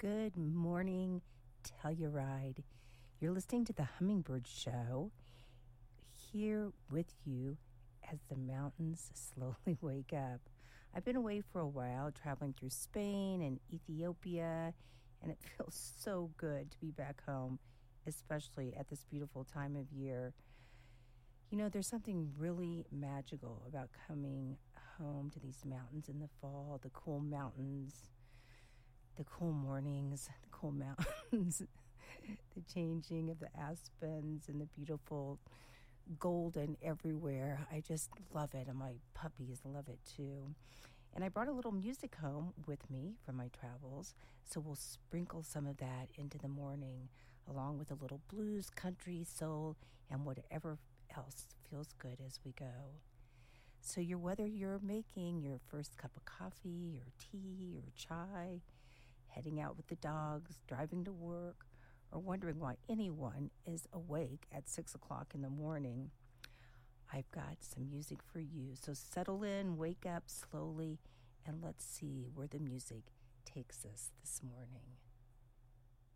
Good morning, Telluride. You're listening to the Hummingbird Show, here with you as the mountains slowly wake up. I've been away for a while, traveling through Spain and Ethiopia, and it feels so good to be back home, especially at this beautiful time of year. You know, there's something really magical about coming home to these mountains in the fall, the cool mountains, the cool mornings, the cool mountains, the changing of the aspens and the beautiful golden everywhere. I just love it, and my puppies love it too. And I brought a little music home with me from my travels, so we'll sprinkle some of that into the morning, along with a little blues, country, soul, and whatever else feels good as we go. So whether you're making your first cup of coffee or tea or chai, heading out with the dogs, driving to work, or wondering why anyone is awake at 6 o'clock in the morning, I've got some music for you. So settle in, wake up slowly, and let's see where the music takes us this morning.